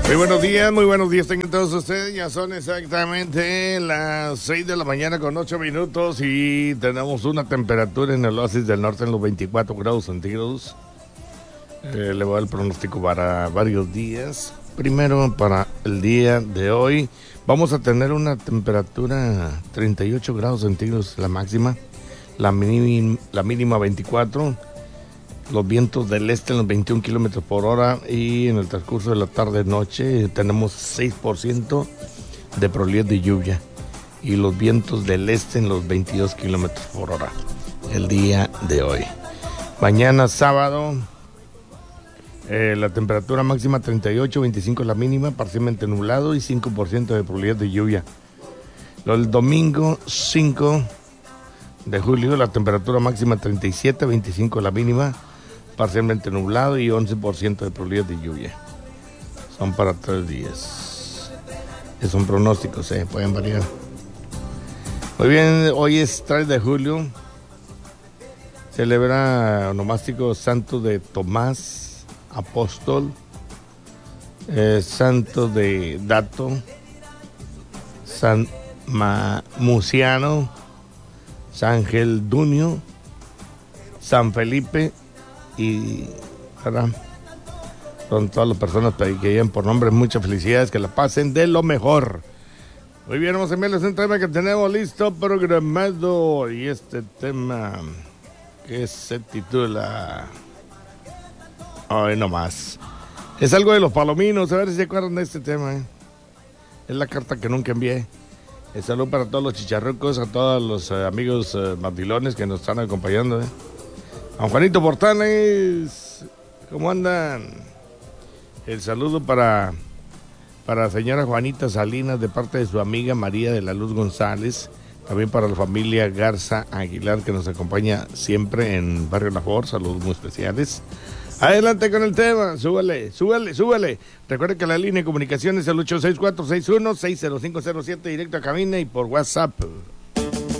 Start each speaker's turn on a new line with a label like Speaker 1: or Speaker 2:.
Speaker 1: Muy buenos días tengan todos ustedes. Ya son exactamente las 6 de la mañana con 8 minutos y tenemos una temperatura en el Oasis del Norte en los 24 grados centígrados. Le voy al pronóstico para varios días. Primero, para el día de hoy, vamos a tener una temperatura 38 grados centígrados la máxima, la mínima 24. Los vientos del este en los 21 kilómetros por hora y en el transcurso de la tarde-noche tenemos 6% de probabilidad de lluvia y los vientos del este en los 22 kilómetros por hora el día de hoy. Mañana sábado, la temperatura máxima 38, 25 la mínima, parcialmente nublado y 5% de probabilidad de lluvia. El domingo 5 de julio, la temperatura máxima 37, 25 la mínima, parcialmente nublado y 11% de probabilidad de lluvia. Son para 3 días. Son pronósticos, pueden variar. Muy bien, hoy es 3 de julio. Celebra onomástico santo de Tomás Apóstol, santo de Dato, San Muciano, San Geldunio, San Felipe y ¿verdad? Son todas las personas que llevan por nombre. Muchas felicidades, que la pasen de lo mejor. Muy bien, vamos a enviarles un tema que tenemos listo, programado, y este tema que se titula Hoy no más. Es algo de los palominos, a ver si se acuerdan de este tema. Es la carta que nunca envié. El saludo para todos los chicharrucos, a todos los amigos mandilones que nos están acompañando. A Juanito Portales, ¿cómo andan? El saludo para la señora Juanita Salinas de parte de su amiga María de la Luz González. También para la familia Garza Aguilar que nos acompaña siempre en Barrio La Flor. Saludos muy especiales. Adelante con el tema, súbele. Recuerden que la línea de comunicación es el 864-61-60507, directo a cabina y por WhatsApp.